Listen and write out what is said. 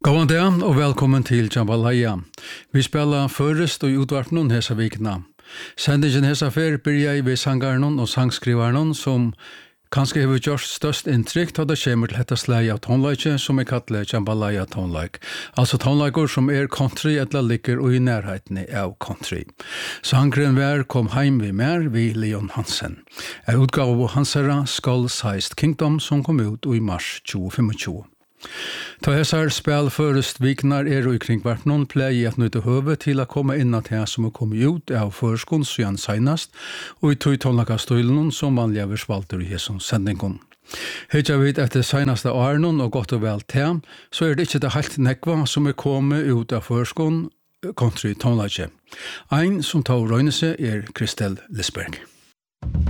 God dag og velkommen til Jambalaya. Vi spiller først og utvarten hesa vikna. Sendingen hesa fer byrja i ved sangaren og sangskrivaren som kanskje har gjort størst inntrykk da det kommer til dette slag av tonleike som kallet Jambalaya tonleik. Altså tonleiker som country eller ligger og i nærheten av country. Sangren vær kom heim vi mer ved Leon Hansen. Utgave av Hansera Skull-Sized Kingdom som kom ut i mars 2025. Ta hesar spel først viknar og kring hvert noen plei at nøyde høve til å komme inn at her som kommet ut av førskon siden senast og i tog tonlakastøylen som vanlige versvalter i hesson sendingen. Hedja vid etter senaste åren og godt og vel til, så det ikke det helt nekva som kommet ut av førskon country tonlake. Ein som tar røyne seg Kristel Lisberg.